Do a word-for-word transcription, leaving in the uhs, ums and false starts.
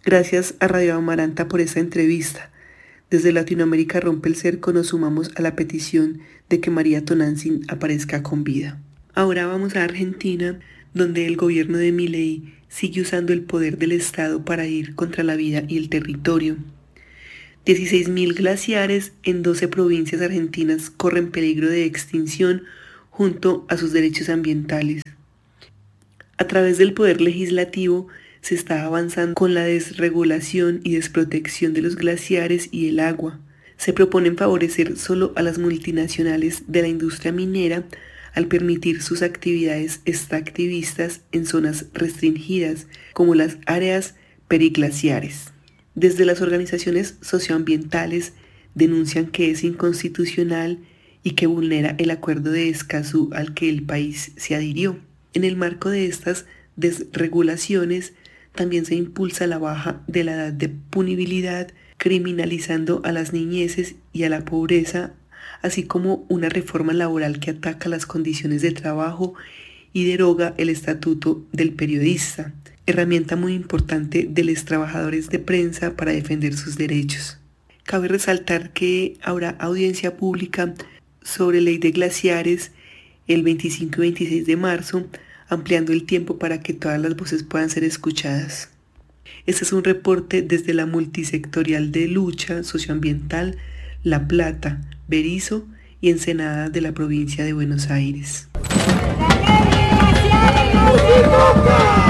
Gracias a Radio Amaranta por esta entrevista. Desde Latinoamérica Rompe el Cerco nos sumamos a la petición de que María Tonantzin aparezca con vida. Ahora vamos a Argentina, donde el gobierno de Milei sigue usando el poder del Estado para ir contra la vida y el territorio. dieciséis mil glaciares en doce provincias argentinas corren peligro de extinción junto a sus derechos ambientales. A través del poder legislativo se está avanzando con la desregulación y desprotección de los glaciares y el agua. Se proponen favorecer solo a las multinacionales de la industria minera al permitir sus actividades extractivistas en zonas restringidas, como las áreas periglaciares. Desde las organizaciones socioambientales denuncian que es inconstitucional y que vulnera el acuerdo de Escazú al que el país se adhirió. En el marco de estas desregulaciones, también se impulsa la baja de la edad de punibilidad, criminalizando a las niñeces y a la pobreza, así como una reforma laboral que ataca las condiciones de trabajo y deroga el estatuto del periodista, herramienta muy importante de los trabajadores de prensa para defender sus derechos. Cabe resaltar que habrá audiencia pública sobre ley de glaciares el veinticinco y veintiséis de marzo, ampliando el tiempo para que todas las voces puedan ser escuchadas. Este es un reporte desde la multisectorial de lucha socioambiental La Plata, Berisso y Ensenada de la provincia de Buenos Aires.